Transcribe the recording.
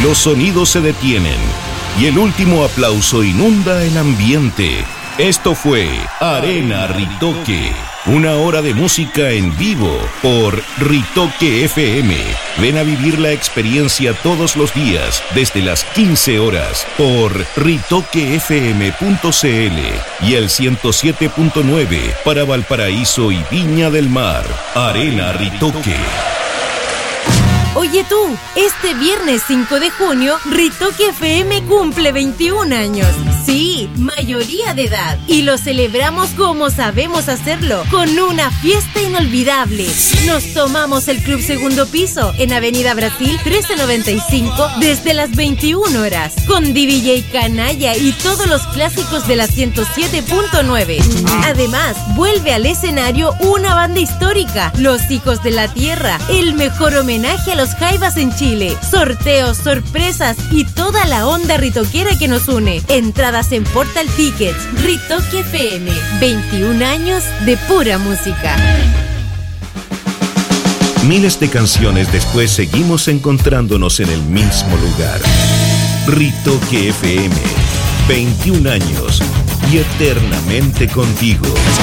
Los sonidos se detienen y el último aplauso inunda el ambiente. Esto fue Arena Ritoque, una hora de música en vivo por Ritoque FM. Ven a vivir la experiencia todos los días desde las 15 horas por ritoquefm.cl y el 107.9 para Valparaíso y Viña del Mar. Arena Ritoque. Oye tú, este viernes 5 de junio, Ritoque FM cumple 21 años. Sí, mayoría de edad. Y lo celebramos como sabemos hacerlo, con una fiesta inolvidable. Nos tomamos el Club Segundo Piso en Avenida Brasil 1395 desde las 21 horas, con DJ Canalla y todos los clásicos de la 107.9. Además, vuelve al escenario una banda histórica, Los Hijos de la Tierra, el mejor homenaje a los Jaivas en Chile, sorteos, sorpresas y toda la onda ritoquera que nos une. Entradas en Portal Tickets. Ritoque FM, 21 años de pura música. Miles de canciones después seguimos encontrándonos en el mismo lugar. Ritoque FM, 21 años y eternamente contigo.